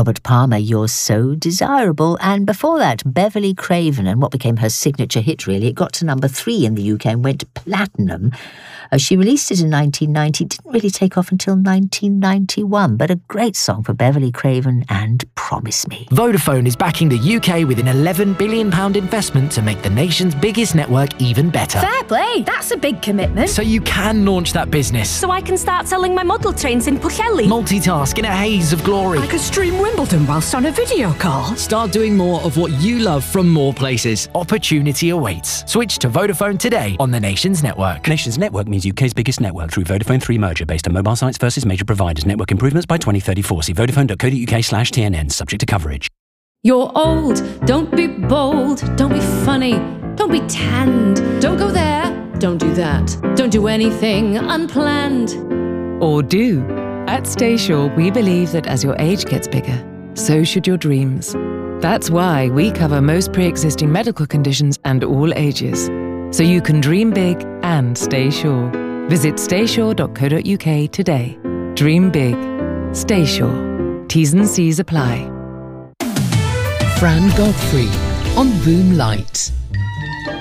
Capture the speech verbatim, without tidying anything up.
Robert Palmer, You're So Desirable, and before that, Beverly Craven, and what became her signature hit, really. It got to number three in the U K and went platinum. Uh, she released it in nineteen ninety, didn't really take off until nineteen ninety-one, but a great song for Beverly Craven and Promise Me. Vodafone is backing the U K with an eleven billion pounds investment to make the nation's biggest network even better. Fair play, that's a big commitment. So you can launch that business. So I can start selling my model trains in Pwllheli. Multitask in a haze of glory. I could stream Wimbledon whilst on a video call. Start doing more of what you love from more places. Opportunity awaits. Switch to Vodafone today on the Nations Network. Nations Network means U K's biggest network through Vodafone three merger based on mobile sites versus major providers. Network improvements by twenty thirty-four. See vodafone.co.uk slash TNN. Subject to coverage. You're old. Don't be bold. Don't be funny. Don't be tanned. Don't go there. Don't do that. Don't do anything unplanned. Or do. At Staysure, we believe that as your age gets bigger, so should your dreams. That's why we cover most pre-existing medical conditions and all ages. So you can dream big and stay sure. Visit staysure dot co dot uk today. Dream big. Stay sure. T's and C's apply. Fran Godfrey on Boom Lights.